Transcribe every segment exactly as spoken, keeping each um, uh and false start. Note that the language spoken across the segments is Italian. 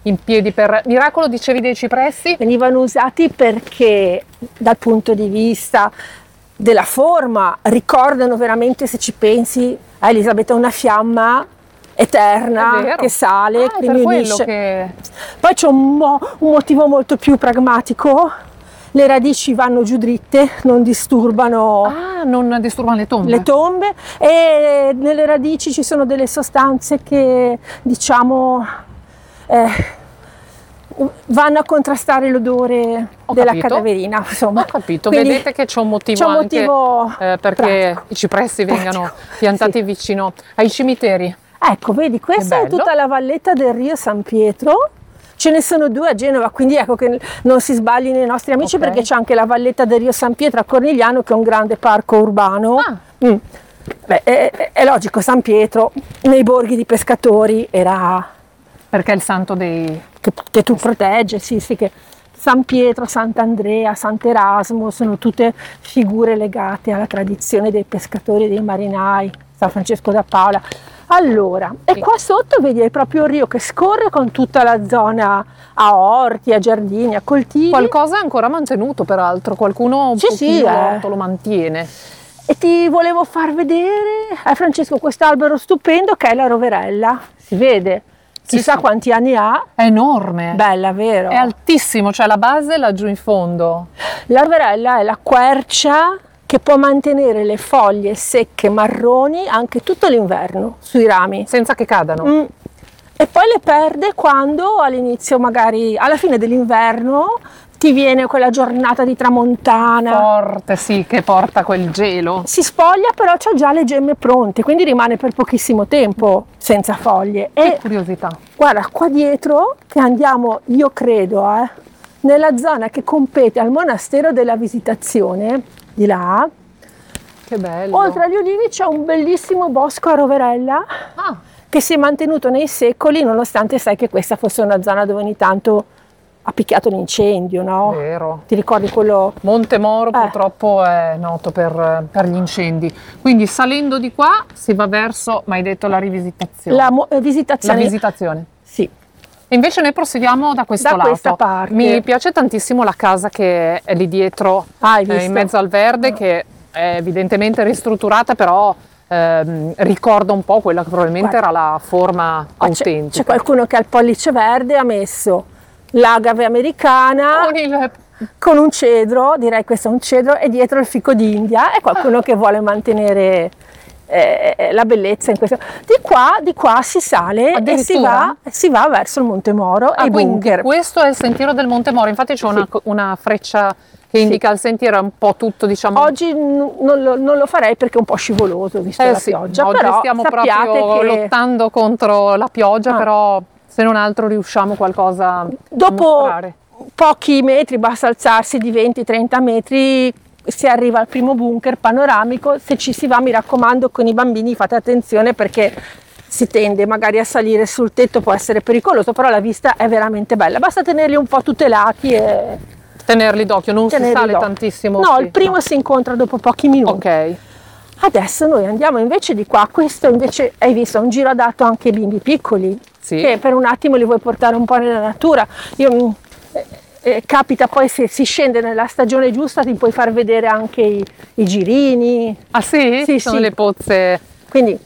in piedi per miracolo, dicevi dei cipressi? Venivano usati perché dal punto di vista della forma ricordano veramente, se ci pensi, a Elisabetta, una fiamma eterna che sale, ah, quindi unisce. Che... Poi c'è un, mo- un motivo molto più pragmatico: le radici vanno giù dritte, non disturbano, ah, non disturbano le tombe. le tombe, e nelle radici ci sono delle sostanze che, diciamo, eh, vanno a contrastare l'odore Ho della capito. cadaverina, insomma. Ho capito, Quindi vedete che c'è un motivo, c'è un anche motivo eh, perché pratico. i cipressi vengano Pratico. piantati Sì. vicino ai cimiteri. Ecco, vedi, questa è tutta la valletta del Rio San Pietro. Ce ne sono due a Genova, quindi ecco che non si sbaglino i nostri amici, Okay. perché c'è anche la valletta del Rio San Pietro a Cornigliano, che è un grande parco urbano. Ah. Mm. Beh, è, è- è logico, San Pietro nei borghi di pescatori era Perché è il santo dei... che, che tu protegge, sì, sì, che San Pietro, Sant'Andrea, Sant'Erasmo sono tutte figure legate alla tradizione dei pescatori e dei marinai, San Francesco da Paola. Allora, e qua sotto vedi è proprio il rio che scorre con tutta la zona a orti, a giardini, a coltivi. Qualcosa è ancora mantenuto, peraltro, qualcuno un Sì, pochino sì, eh. l'orto lo mantiene. E ti volevo far vedere, eh, Francesco, quest'albero stupendo che è la roverella. Si vede? Sì, Chissà sì. quanti anni ha. È enorme. Bella, vero? È altissimo, cioè la base è laggiù in fondo. La roverella è la quercia che può mantenere le foglie secche marroni anche tutto l'inverno sui rami. Senza che cadano. Mm. E poi le perde quando all'inizio, magari alla fine dell'inverno, ti viene quella giornata di tramontana. Forte, sì, che porta quel gelo. Si spoglia, però c'ha già le gemme pronte, quindi rimane per pochissimo tempo senza foglie. Che E curiosità. guarda, qua dietro, che andiamo, io credo, eh, nella zona che compete al monastero della Visitazione, di là, Che bello. oltre agli ulivi c'è un bellissimo bosco a roverella Ah, che si è mantenuto nei secoli, nonostante sai che questa fosse una zona dove ogni tanto ha picchiato l'incendio, no? vero. Ti ricordi quello? Monte Moro Eh. purtroppo è noto per, per gli incendi. Quindi salendo di qua si va verso, mi hai detto, la rivisitazione. La mo- eh, La visitazione. visitazione. Sì. E invece noi proseguiamo da questo Da lato. questa parte. Mi piace tantissimo la casa che è lì dietro, Ah, hai eh, visto? in mezzo al verde, che è evidentemente ristrutturata, però ehm, ricorda un po' quella che probabilmente Guarda. era la forma Ah, c'è, autentica. c'è qualcuno che al pollice verde ha messo l'agave americana Con il- con un cedro, direi questo è un cedro, e dietro il fico d'India, e qualcuno che vuole mantenere eh, la bellezza in questo. Di qua, di qua si sale e si va, si va verso il Monte Moro Ah, e i quindi bunker. questo è il sentiero del Monte Moro, infatti c'è una, una freccia che Sì. indica il sentiero, è un po' tutto, diciamo. Oggi n- non lo, non lo farei perché è un po' scivoloso visto Eh la sì, pioggia, oggi però stiamo sappiate proprio che lottando contro la pioggia, Ah. però se non altro riusciamo qualcosa a dopo mostrare. pochi metri, basta alzarsi di venti trenta metri, si arriva al primo bunker panoramico. Se ci si va, mi raccomando, con i bambini fate attenzione perché si tende magari a salire sul tetto, può essere pericoloso, però la vista è veramente bella, basta tenerli un po' tutelati e Tenerli d'occhio, non si tenerli sale d'occhio. tantissimo. No, sì, il primo no. si incontra dopo pochi minuti. Ok, Adesso noi andiamo invece di qua. Questo invece, hai visto, è un giro adatto anche ai bimbi piccoli, sì. che per un attimo li vuoi portare un po' nella natura. Io, mm, eh, eh, capita poi, se si scende nella stagione giusta, ti puoi far vedere anche i, i girini, Ah sì? Sì, Sono sì. le pozze. quindi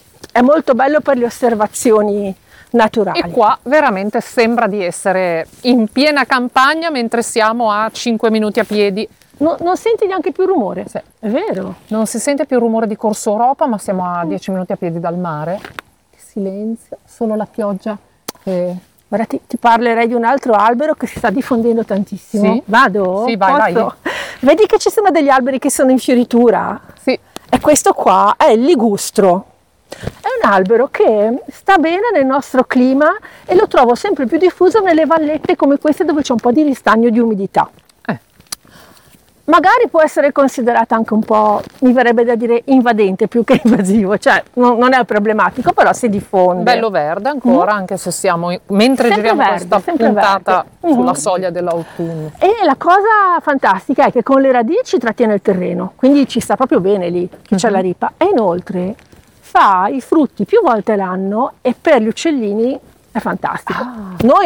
è molto bello per le osservazioni naturali. E qua veramente sembra di essere in piena campagna mentre siamo a cinque minuti a piedi. No- non senti neanche più rumore, Sì. è vero. Non si sente più il rumore di Corso Europa, ma siamo a dieci minuti a piedi dal mare. Che silenzio, solo la pioggia. che- Guarda, ti, ti parlerei di un altro albero che si sta diffondendo tantissimo. Sì? Vado? Sì, vai, Posso? Vedi che ci sono degli alberi che sono in fioritura? Sì, E questo qua è il ligustro. È un albero che sta bene nel nostro clima e lo trovo sempre più diffuso nelle vallette come queste dove c'è un po' di ristagno di umidità. eh. Magari può essere considerata anche un po', mi verrebbe da dire, invadente più che invasivo, cioè non, non è problematico, però si diffonde. bello verde ancora, anche se siamo, in- mentre Sempre giriamo verde, questa sempre puntata verde. sulla Mhm. soglia dell'autunno. E la cosa fantastica è che con le radici trattiene il terreno, quindi ci sta proprio bene lì che c'è la ripa, e inoltre fa i frutti più volte l'anno e per gli uccellini è fantastico. Noi